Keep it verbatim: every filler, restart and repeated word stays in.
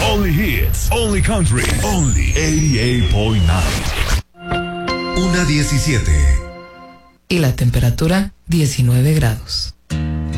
Only hits, only country, only ochenta y ocho punto nueve. Una diecisiete. Y la temperatura diecinueve grados.